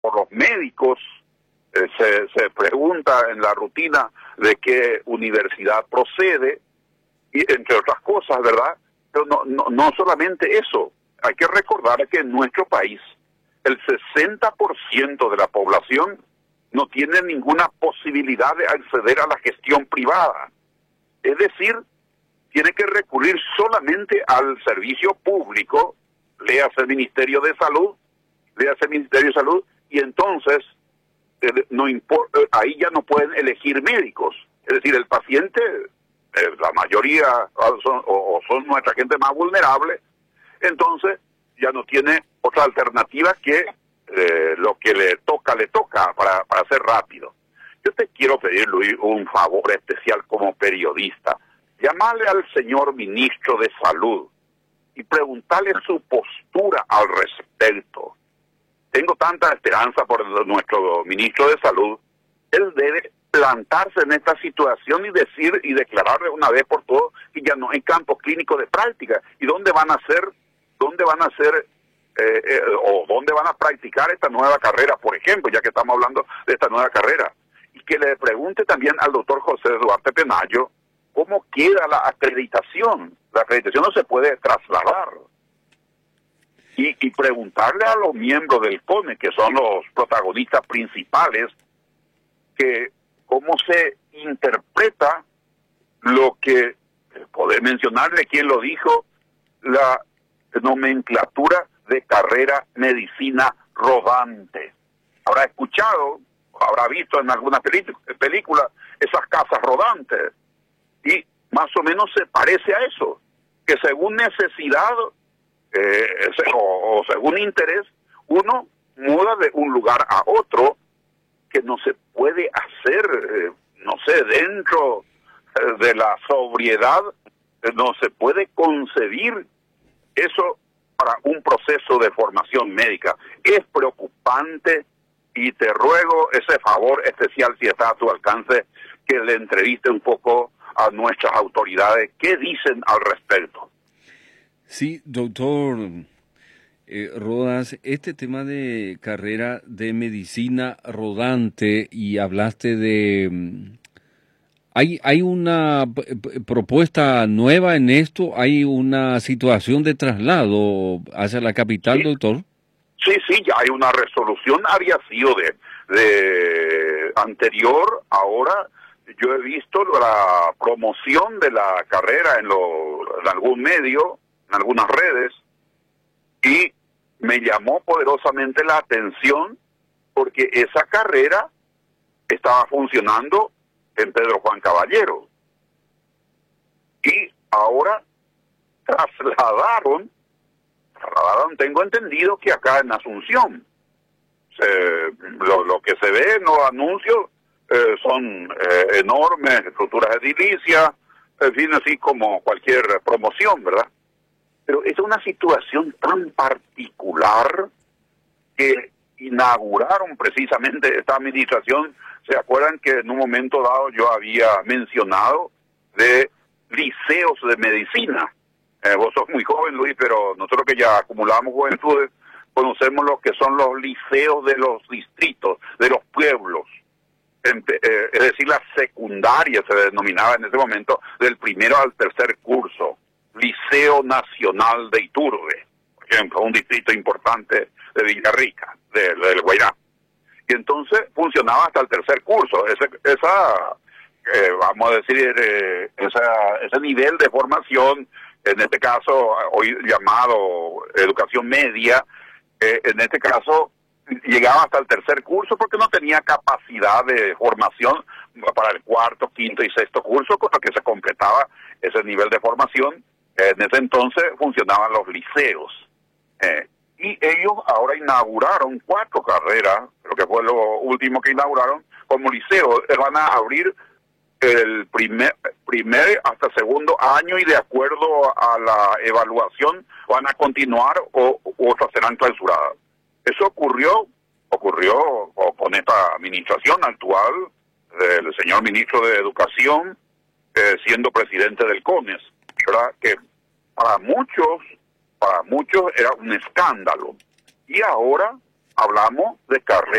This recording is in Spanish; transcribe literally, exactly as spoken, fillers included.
por los médicos, eh, se, se pregunta en la rutina de qué universidad procede, y entre otras cosas, ¿verdad? Pero no, no, no solamente eso, hay que recordar que en nuestro país el sesenta por ciento de la población no tiene ninguna posibilidad de acceder a la gestión privada. Es decir, tiene que recurrir solamente al servicio público, léase el Ministerio de Salud, léase el Ministerio de Salud, y entonces eh, no importa, eh, ahí ya no pueden elegir médicos. Es decir, el paciente, eh, la mayoría son, o, o son nuestra gente más vulnerable, entonces ya no tiene otra alternativa que eh, lo que le toca, le toca para, para ser rápido. Yo te quiero pedir, Luis, un favor especial como periodista. Llamarle al señor ministro de Salud y preguntarle su postura al respecto. Tengo tanta esperanza por el, nuestro ministro de Salud. Él debe plantarse en esta situación y decir y declarar de una vez por todas que ya no hay campo clínico de práctica. ¿Y dónde van a hacer, dónde van a hacer eh, eh, o dónde van a practicar esta nueva carrera, por ejemplo, ya que estamos hablando de esta nueva carrera? Y que le pregunte también al doctor José Duarte Penayo cómo queda la acreditación. La acreditación no se puede trasladar. Y, y preguntarle a los miembros del CONE, que son los protagonistas principales, que cómo se interpreta lo que, poder mencionarle quién lo dijo, la nomenclatura de carrera medicina rodante. Habrá escuchado, habrá visto en alguna película esas casas rodantes, y más o menos se parece a eso, que según necesidad eh, o, o según interés, uno muda de un lugar a otro, que no se puede hacer, eh, no sé, dentro eh, de la sobriedad, eh, no se puede concebir eso para un proceso de formación médica. Es preocupante y te ruego ese favor especial, si está a tu alcance, que le entreviste un poco a nuestras autoridades. ¿Qué dicen al respecto? Sí, doctor eh, Rodas, este tema de carrera de medicina rodante, y hablaste de... ¿Hay, hay una p- propuesta nueva en esto? ¿Hay una situación de traslado hacia la capital, Sí, doctor? sí, sí, ya hay una resolución, había sido de, de anterior. Ahora yo he visto la promoción de la carrera en, lo, en algún medio, en algunas redes, y me llamó poderosamente la atención porque esa carrera estaba funcionando en Pedro Juan Caballero. Y ahora trasladaron, trasladaron, tengo entendido que acá en Asunción. Se, lo, lo que se ve en los anuncios eh, son eh, enormes estructuras edilicias, en fin, así como cualquier promoción, ¿verdad? Pero es una situación tan particular que inauguraron precisamente esta administración. ¿Se acuerdan que en un momento dado yo había mencionado de liceos de medicina? Eh, vos sos muy joven, Luis, pero nosotros que ya acumulamos juventudes, conocemos lo que son los liceos de los distritos, de los pueblos. En, eh, es decir, la secundaria se denominaba en ese momento, del primero al tercer curso. Liceo Nacional de Iturbe, por ejemplo, un distrito importante de Villarrica, de, del Guairá. Y entonces funcionaba hasta el tercer curso. Ese, esa, eh, vamos a decir, eh, esa, ese nivel de formación, en este caso, hoy llamado educación media, eh, en este caso llegaba hasta el tercer curso porque no tenía capacidad de formación para el cuarto, quinto y sexto curso, con lo que se completaba ese nivel de formación. En ese entonces funcionaban los liceos. Eh, y ellos ahora inauguraron cuatro carreras, creo que fue lo último que inauguraron, como liceo. Van a abrir el primer, primer hasta segundo año, y de acuerdo a la evaluación van a continuar o u otras serán clausuradas. Eso ocurrió, ocurrió con esta administración actual del señor ministro de Educación, eh, siendo presidente del CONES, ¿verdad? Que para muchos, para muchos era un escándalo. Y ahora hablamos de carrera